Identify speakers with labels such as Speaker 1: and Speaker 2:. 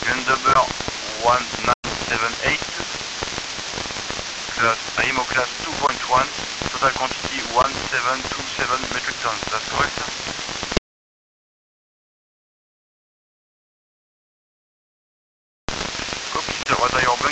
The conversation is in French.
Speaker 1: number 1978, IMO class 2.1, total quantity 1727 metric tons. That's correct? Copy, sir. What are your